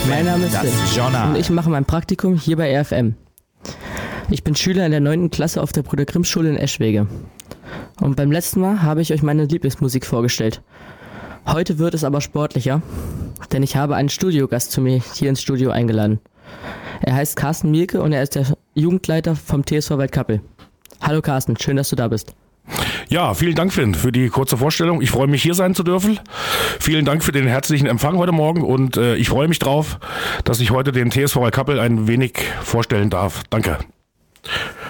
Mein Name ist Finn Journal. und ich mache mein Praktikum hier bei RFM. Ich bin Schüler in der 9. Klasse auf der Bruder Grimm Schule in Eschwege. Und beim letzten Mal habe ich euch meine Lieblingsmusik vorgestellt. Heute wird es aber sportlicher, denn ich habe einen Studiogast zu mir hier ins Studio eingeladen. Er heißt Carsten Mielke und er ist der Jugendleiter vom TSV Waldkappel. Hallo Carsten, schön, dass du da bist. Ja, vielen Dank, Finn, für die kurze Vorstellung. Ich freue mich, hier sein zu dürfen. Vielen Dank für den herzlichen Empfang heute Morgen und ich freue mich drauf, dass ich heute den TSV Waldkappel ein wenig vorstellen darf. Danke.